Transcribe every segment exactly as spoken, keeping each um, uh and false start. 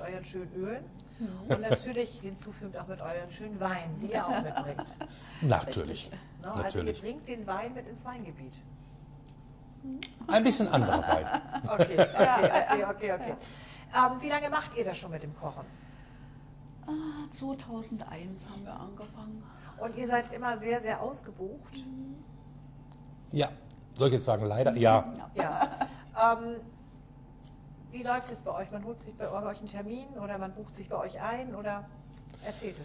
euren schönen Ölen mhm. und natürlich hinzufügend auch mit euren schönen Weinen, die ihr auch mitbringt. Natürlich. No, also natürlich. ihr bringt den Wein mit ins Weingebiet. Ein bisschen anderer Wein. Okay, okay, okay, okay. okay. Ähm, wie lange macht ihr das schon mit dem Kochen? zweitausendeins haben wir angefangen. Und ihr seid immer sehr, sehr ausgebucht? Mhm. Ja, soll ich jetzt sagen, leider? Ja. ja. Ähm, wie läuft es bei euch? Man holt sich bei euch einen Termin oder man bucht sich bei euch ein oder erzählt es?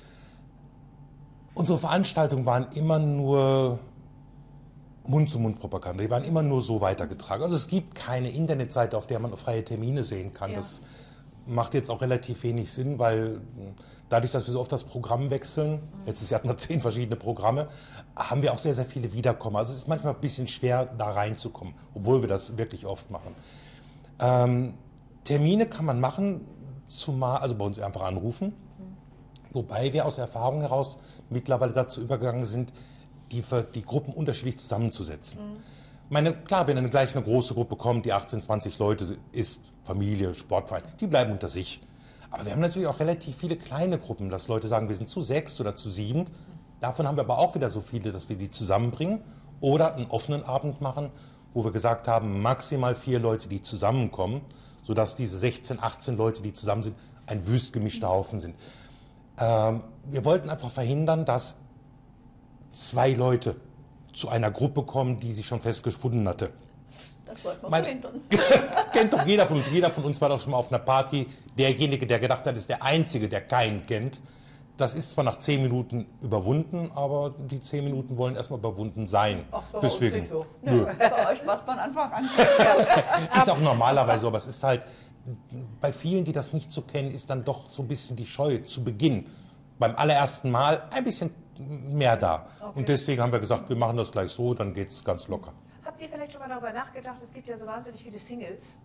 Unsere Veranstaltungen waren immer nur Mund-zu-Mund-Propaganda. Die waren immer nur so weitergetragen. Also es gibt keine Internetseite, auf der man freie Termine sehen kann. Ja. Das macht jetzt auch relativ wenig Sinn, weil dadurch, dass wir so oft das Programm wechseln, mhm. letztes Jahr hatten wir zehn verschiedene Programme, haben wir auch sehr, sehr viele Wiederkommen. Also es ist manchmal ein bisschen schwer, da reinzukommen, obwohl wir das wirklich oft machen. Ähm, Termine kann man machen, zumal, also bei uns einfach anrufen, mhm. wobei wir aus Erfahrung heraus mittlerweile dazu übergegangen sind, die, die Gruppen unterschiedlich zusammenzusetzen. Mhm. Meine, klar, wenn dann gleich eine große Gruppe kommt, die achtzehn, zwanzig Leute ist, Familie, Sportverein, die bleiben unter sich. Aber wir haben natürlich auch relativ viele kleine Gruppen, dass Leute sagen, wir sind zu sechs oder zu sieben. Davon haben wir aber auch wieder so viele, dass wir die zusammenbringen oder einen offenen Abend machen, wo wir gesagt haben, maximal vier Leute, die zusammenkommen, sodass diese sechzehn, achtzehn Leute, die zusammen sind, ein wüst gemischter Haufen sind. Ähm, wir wollten einfach verhindern, dass zwei Leute zu einer Gruppe kommen, die sich schon festgefunden hatte. Das wollten wir Mein, verhindern. Kennt doch jeder von uns. Jeder von uns war doch schon mal auf einer Party. Derjenige, der gedacht hat, ist der Einzige, der keinen kennt. Das ist zwar nach zehn Minuten überwunden, aber die zehn Minuten wollen erstmal überwunden sein. Ach so, deswegen. Ist nicht so. Nö. Bei euch war es von Anfang an. Ist auch normalerweise so, aber es ist halt, bei vielen, die das nicht so kennen, ist dann doch so ein bisschen die Scheu zu Beginn. Beim allerersten Mal ein bisschen mehr da. Okay. Und deswegen haben wir gesagt, wir machen das gleich so, dann geht es ganz locker. Habt ihr vielleicht schon mal darüber nachgedacht, es gibt ja so wahnsinnig viele Singles,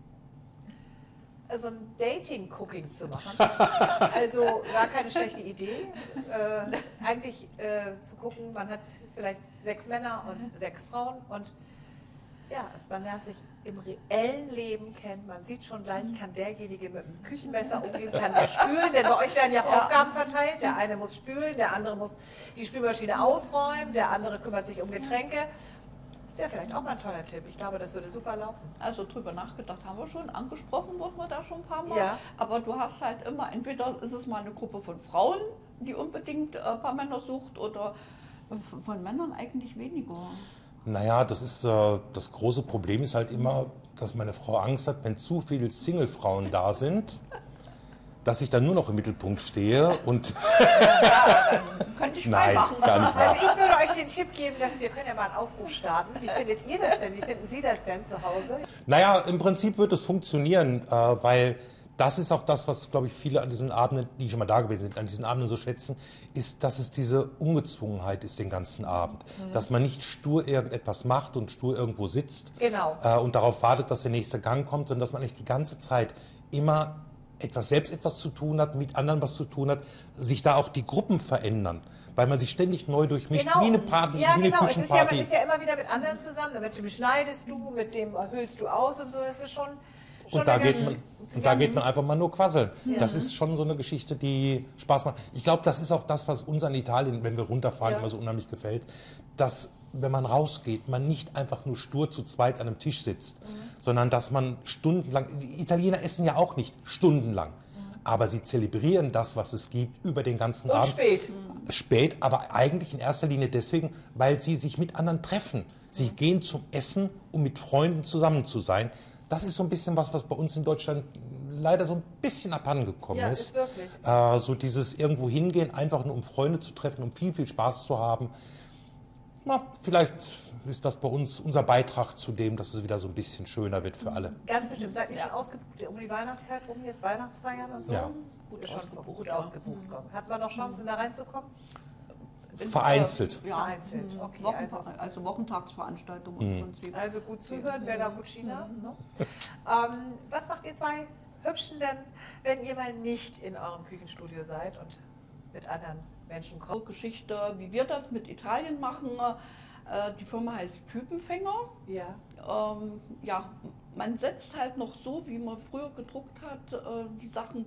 also ein Dating-Cooking zu machen? Also war keine schlechte Idee, äh, eigentlich äh, zu gucken, man hat vielleicht sechs Männer und sechs Frauen und ja, man lernt sich im reellen Leben kennen, man sieht schon gleich, kann derjenige mit dem Küchenmesser umgehen, kann der spülen, denn bei euch werden ja, ja Aufgaben verteilt, der eine muss spülen, der andere muss die Spülmaschine ausräumen, der andere kümmert sich um Getränke. Das wäre vielleicht auch mal ein toller Tipp, ich glaube, das würde super laufen. Also drüber nachgedacht haben wir schon, angesprochen wurden wir da schon ein paar Mal, ja. Aber du hast halt immer, entweder ist es mal eine Gruppe von Frauen, die unbedingt ein paar Männer sucht, oder von Männern eigentlich weniger. Naja, das ist äh, das große Problem ist halt immer, dass meine Frau Angst hat, wenn zu viele Single-Frauen da sind, dass ich dann nur noch im Mittelpunkt stehe und ja, könnte ich frei Nein, machen. Gar nicht wahr. Also ich würde euch den Tipp geben, dass wir können ja mal einen Aufruf starten. Wie findet ihr das denn? Wie finden Sie das denn zu Hause? Naja, im Prinzip wird es funktionieren, äh, weil das ist auch das, was, glaube ich, viele an diesen Abenden, die schon mal da gewesen sind, an diesen Abenden so schätzen, ist, dass es diese Ungezwungenheit ist den ganzen Abend. Mhm. Dass man nicht stur irgendetwas macht und stur irgendwo sitzt genau. äh, und darauf wartet, dass der nächste Gang kommt, sondern dass man nicht die ganze Zeit immer etwas, selbst etwas zu tun hat, mit anderen was zu tun hat, sich da auch die Gruppen verändern. Weil man sich ständig neu durchmischt, genau. wie eine Party, ja, wie eine genau. Küchenparty. Es ist ja, man ist ja immer wieder mit anderen zusammen, mit dem schneidest du, mit dem hüllst du aus und so, das ist schon... Und da, geht man, und da geht man einfach mal nur quasseln. Ja. Das ist schon so eine Geschichte, die Spaß macht. Ich glaube, das ist auch das, was uns an Italien, wenn wir runterfahren, ja. immer so unheimlich gefällt, dass, wenn man rausgeht, man nicht einfach nur stur zu zweit an einem Tisch sitzt, mhm. sondern dass man stundenlang, die Italiener essen ja auch nicht stundenlang, mhm. aber sie zelebrieren das, was es gibt, über den ganzen und Abend. spät. Mhm. Spät, aber eigentlich in erster Linie deswegen, weil sie sich mit anderen treffen. Sie mhm. gehen zum Essen, um mit Freunden zusammen zu sein. Das ist so ein bisschen was, was bei uns in Deutschland leider so ein bisschen abhandengekommen ja, ist. ist wirklich. Äh, so dieses irgendwo hingehen, einfach nur um Freunde zu treffen, um viel, viel Spaß zu haben. Na, vielleicht ist das bei uns unser Beitrag zu dem, dass es wieder so ein bisschen schöner wird für alle. Ganz bestimmt. Seid ihr schon ausgebucht um die Weihnachtszeit rum, jetzt Weihnachtsfeiern und so? Ja. Gut, schon ausgebucht, gut ausgebucht. Mhm. Hat man noch Chancen, da reinzukommen? Vereinzelt. Ja, vereinzelt. Okay, Wochen, also, also Wochentagsveranstaltungen mhm. im Prinzip. Also gut zuhören, wer da Cucina. Mhm. Ne? Ähm, was macht ihr zwei Hübschen denn, wenn ihr mal nicht in eurem Küchenstudio seid und mit anderen Menschen kommt? Geschichte, wie wir das mit Italien machen. Äh, die Firma heißt Typenfänger. Ja. Ähm, ja, man setzt halt noch so, wie man früher gedruckt hat, äh, die Sachen